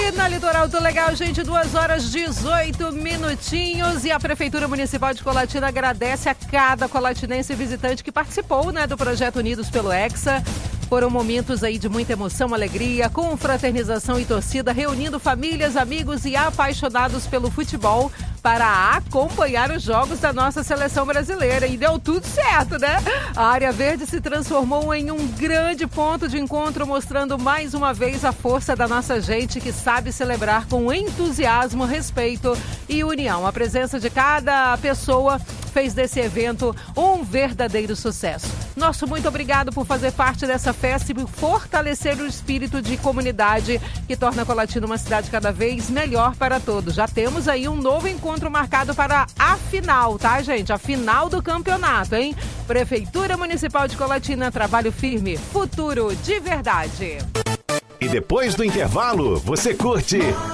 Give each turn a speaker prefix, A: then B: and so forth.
A: na Litoral do Legal, gente, 2h18. E a Prefeitura Municipal de Colatina agradece a cada colatinense visitante que participou, né, do projeto Unidos pelo Hexa. Foram momentos aí de muita emoção, alegria, confraternização e torcida, reunindo famílias, amigos e apaixonados pelo futebol para acompanhar os jogos da nossa seleção brasileira. E deu tudo certo, né? A área verde se transformou em um grande ponto de encontro, mostrando mais uma vez a força da nossa gente que sabe celebrar com entusiasmo, respeito e união. A presença de cada pessoa fez desse evento um verdadeiro sucesso. Nosso muito obrigado por fazer parte dessa festa e por fortalecer o espírito de comunidade que torna Colatina uma cidade cada vez melhor para todos. Já temos aí um novo encontro marcado para a final, tá, gente? A final do campeonato, hein? Prefeitura Municipal de Colatina, trabalho firme, futuro de verdade.
B: E depois do intervalo, você curte